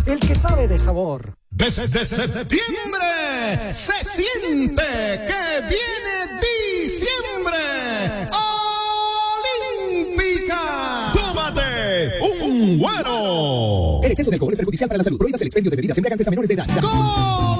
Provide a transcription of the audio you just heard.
el que sabe de sabor. Desde septiembre se siente que viene diciembre. ¡Olímpica! ¡Tómate un güero! El exceso de alcohol es perjudicial para la salud. Prohíbas el expendio de bebidas embriagantes a menores de edad.